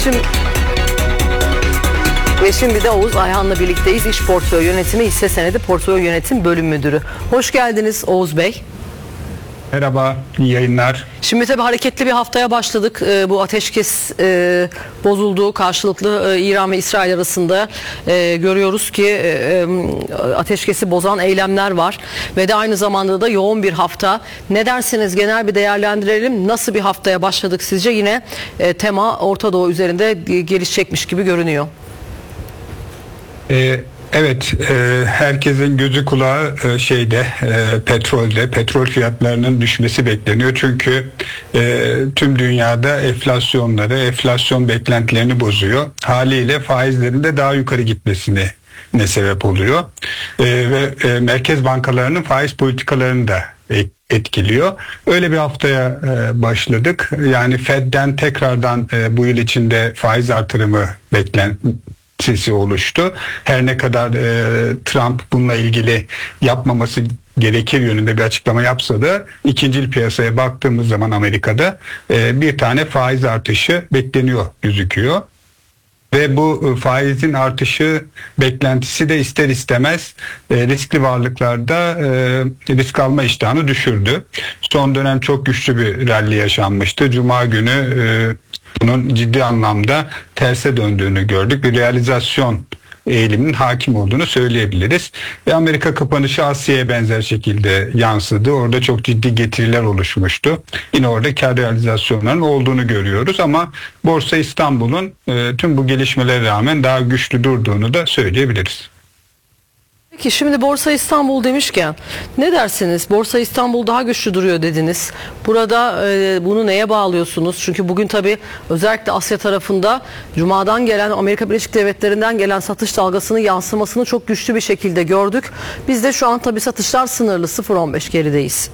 Şimdi de Oğuz Ayhan'la birlikteyiz. İş Portföy Yönetimi Hisse Senedi Portföy Yönetim Bölüm Müdürü. Hoş geldiniz Oğuz Bey. Merhaba, iyi yayınlar. Şimdi tabii hareketli bir haftaya başladık. Bu ateşkes bozuldu. Karşılıklı İran ve İsrail arasında görüyoruz ki ateşkesi bozan eylemler var. Ve de aynı zamanda da yoğun bir hafta. Ne dersiniz, genel bir değerlendirelim. Nasıl bir haftaya başladık sizce? Yine tema Orta Doğu üzerinde gelişecekmiş gibi görünüyor. Evet, herkesin gözü kulağı petrolde, petrol fiyatlarının düşmesi bekleniyor. Çünkü tüm dünyada enflasyon beklentilerini bozuyor. Haliyle faizlerin de daha yukarı gitmesine sebep oluyor. Ve merkez bankalarının faiz politikalarını da etkiliyor. Öyle bir haftaya başladık. Yani Fed'den tekrardan bu yıl içinde faiz artırımı beklentisi oluştu. Her ne kadar Trump bununla ilgili yapmaması gerekir yönünde bir açıklama yapsa da ikincil piyasaya baktığımız zaman Amerika'da bir tane faiz artışı bekleniyor gözüküyor. Ve bu faizin artışı beklentisi de ister istemez riskli varlıklarda risk alma iştahını düşürdü. Son dönem çok güçlü bir rally yaşanmıştı. Cuma günü bunun ciddi anlamda terse döndüğünü gördük. Bir realizasyon eğiliminin hakim olduğunu söyleyebiliriz. Ve Amerika kapanışı Asya'ya benzer şekilde yansıdı. Orada çok ciddi getiriler oluşmuştu. Yine orada kar realizasyonlarının olduğunu görüyoruz ama Borsa İstanbul'un tüm bu gelişmelere rağmen daha güçlü durduğunu da söyleyebiliriz. Peki şimdi Borsa İstanbul demişken ne dersiniz? Borsa İstanbul daha güçlü duruyor dediniz. Burada bunu neye bağlıyorsunuz? Çünkü bugün tabii özellikle Asya tarafında Cuma'dan gelen, Amerika Birleşik Devletleri'nden gelen satış dalgasının yansımasını çok güçlü bir şekilde gördük. Biz de şu an tabii satışlar sınırlı, 0.15 gerideyiz.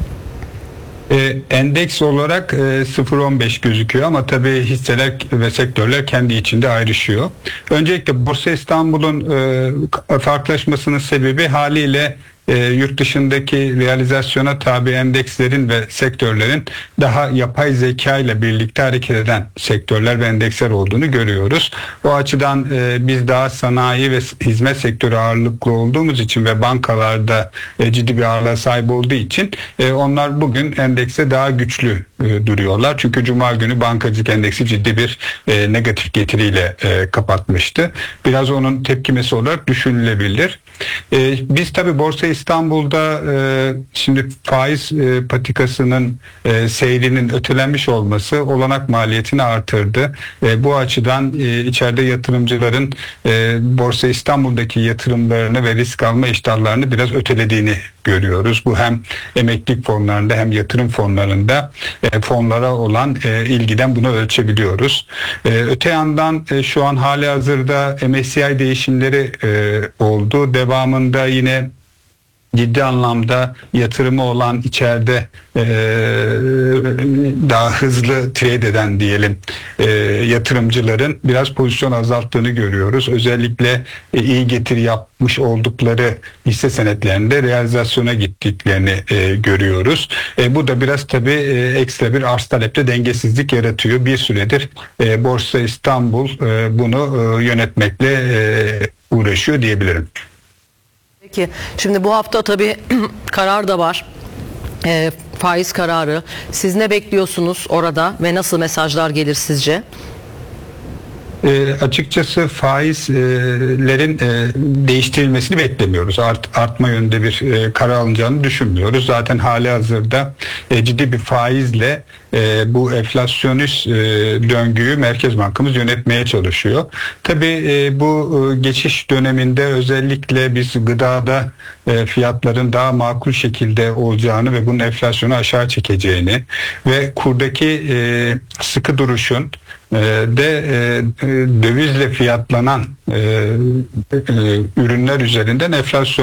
Endeks olarak 0.15 gözüküyor ama tabii hisseler ve sektörler kendi içinde ayrışıyor. Öncelikle Borsa İstanbul'un farklılaşmasının sebebi haliyle yurt dışındaki realizasyona tabi endekslerin ve sektörlerin daha yapay zeka ile birlikte hareket eden sektörler ve endeksler olduğunu görüyoruz. O açıdan biz daha sanayi ve hizmet sektörü ağırlıklı olduğumuz için ve bankalarda ciddi bir ağırlığa sahip olduğu için onlar bugün endekse daha güçlü duruyorlar. Çünkü Cuma günü bankacılık endeksi ciddi bir negatif getiriyle kapatmıştı. Biraz onun tepkimesi olarak düşünülebilir. Biz tabii Borsa İstanbul'da şimdi faiz patikasının seyrinin ötelenmiş olması olanak maliyetini artırdı. Bu açıdan içeride yatırımcıların Borsa İstanbul'daki yatırımlarını ve risk alma iştahlarını biraz ötelediğini görüyoruz. Bu hem emeklilik fonlarında hem yatırım fonlarında fonlara olan ilgiden bunu ölçebiliyoruz. Öte yandan şu an halihazırda MSCI değişimleri oldu. Devamında yine ciddi anlamda yatırımı olan içeride daha hızlı trade eden diyelim yatırımcıların biraz pozisyon azalttığını görüyoruz. Özellikle iyi getiri yapmış oldukları hisse senetlerinde realizasyona gittiklerini görüyoruz. Bu da biraz tabii ekstra bir arz talepte dengesizlik yaratıyor. Bir süredir Borsa İstanbul bunu yönetmekle uğraşıyor diyebilirim. Peki şimdi bu hafta tabii karar da var. Faiz kararı. Siz ne bekliyorsunuz orada ve nasıl mesajlar gelir sizce? Açıkçası faizlerin değiştirilmesini beklemiyoruz. Artma yönünde bir karar alınacağını düşünmüyoruz. Zaten halihazırda ciddi bir faizle bu enflasyonist döngüyü Merkez Bankamız yönetmeye çalışıyor. Tabii bu geçiş döneminde özellikle biz gıdada fiyatların daha makul şekilde olacağını ve bunun enflasyonu aşağı çekeceğini ve kurdaki sıkı duruşun dövizle fiyatlanan ürünler üzerinden enflasyon